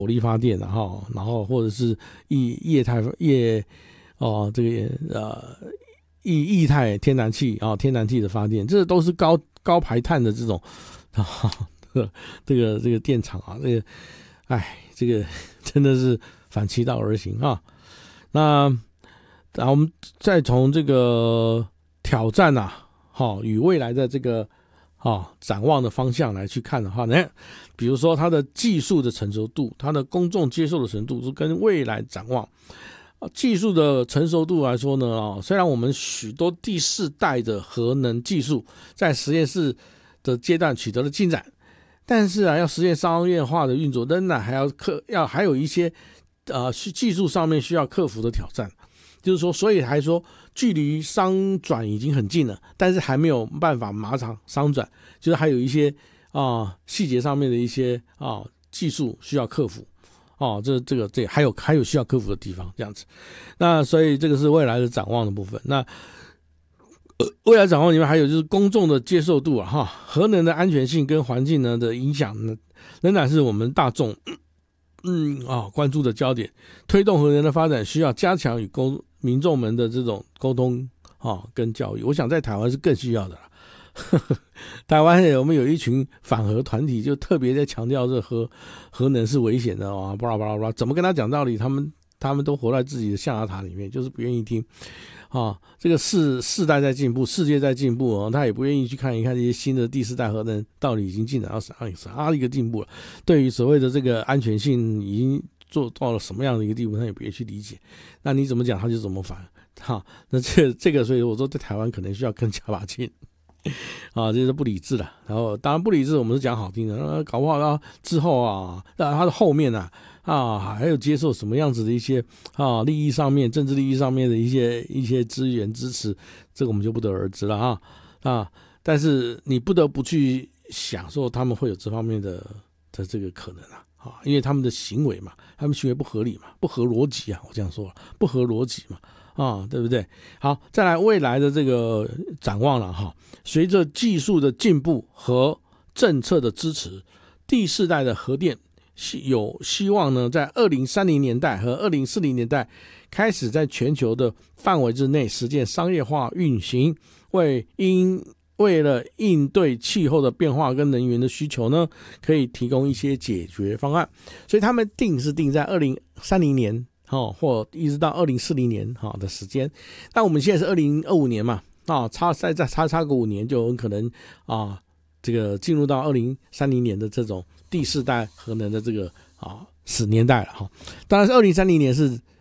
火力发电然后或者是液态这个液态天然气天然气的发电，这都是高排碳的这种这个电厂这个真的是反其道而行那我们再从这个挑战与未来的这个展望的方向来去看的话呢，比如说它的技术的成熟度，它的公众接受的程度是跟未来展望。技术的成熟度来说呢，虽然我们许多第四代的核能技术在实验室的阶段取得了进展，但是要实现商业化的运作，仍然还有一些技术上面需要克服的挑战。就是说，所以还说距离商转已经很近了，但是还没有办法马上商转，就是还有一些细节上面的一些技术需要克服。这还有需要克服的地方，这样子。那所以这个是未来的展望的部分。那未来展望里面还有就是公众的接受度核能的安全性跟环境呢的影响呢，仍然是我们大众关注的焦点。推动核能的发展需要加强与民众们的这种沟通跟教育，我想在台湾是更需要的啦。台湾我们有一群反核团体，就特别在强调这核能是危险的巴拉巴拉巴拉，怎么跟他讲道理，他们都活在自己的象牙塔里面，就是不愿意听这个世代在进步，世界在进步他也不愿意去看一看这些新的第四代核能到底已经进展到啥一个进步了，对于所谓的这个安全性已经做到了什么样的一个地步，他也不愿意去理解。那你怎么讲他就怎么反那这个所以我说在台湾可能需要更加把劲这是不理智的。然后当然不理智我们是讲好听的，搞不好之后他的后面还有接受什么样子的一些利益上面政治利益上面的一些资源支持，这个我们就不得而知了但是你不得不去想说他们会有这方面的这个可能因为他们的行为嘛，他们行为不合理嘛，不合逻辑我这样说了，不合逻辑嘛对不对？好，再来未来的这个展望了随着技术的进步和政策的支持，第四代的核电有希望呢，在2030年代和2040年代开始在全球的范围之内实现商业化运行，为了应对气候的变化跟能源的需求呢，可以提供一些解决方案。所以他们定在2030年或一直到2040年的时间。那我们现在是2025年嘛差个5年就很可能这个进入到2030年的这种第四代核能的这个10年代了当然是2030年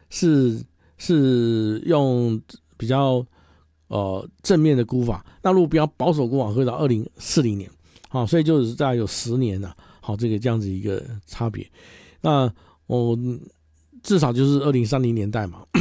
是用比较正面的估法，那如果比较保守估法会到2040年所以就是大概有10年了这样子一个差别。那我至少就是2030年代嘛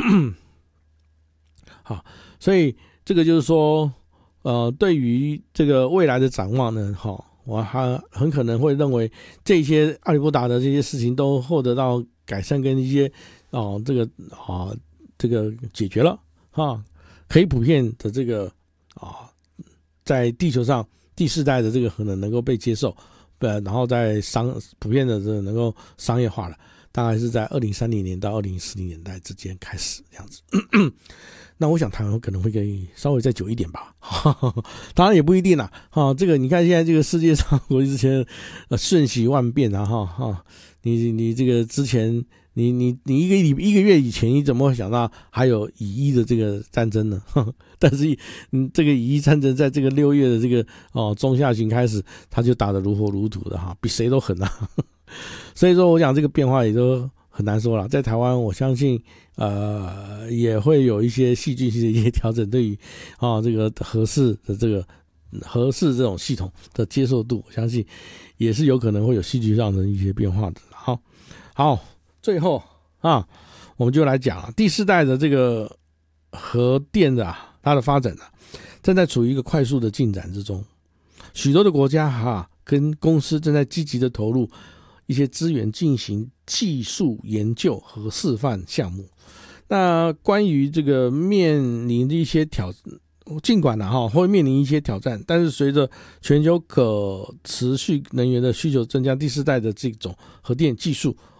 好，所以这个就是说对于这个未来的展望呢我还很可能会认为这些阿里不达的这些事情都获得到改善跟一些这个解决了可以普遍的这个在地球上第四代的这个核能够被接受，然后在普遍的这个能够商业化了，大概是在2030年到2040年代之间开始这样子那我想台湾可能会稍微再久一点吧当然也不一定啦这个你看现在这个世界上国际之前瞬息万变你这个之前你一个月以前你怎么会想到还有以伊的这个战争呢但是这个以伊战争在这个6月的这个中下旬开始，他就打得如火如荼的比谁都狠所以说我讲这个变化也都很难说了。在台湾我相信也会有一些戏剧性的一些调整，对于这个核四这种系统的接受度，我相信也是有可能会有戏剧上的一些变化的。好，最后我们就来讲第四代的这个核电的它的发展正在处于一个快速的进展之中，许多的国家跟公司正在积极的投入一些资源进行技术研究和示范项目。那关于这个面临的一些尽管会面临一些挑战，但是随着全球可持续能源的需求增加，第四代的这种核电技术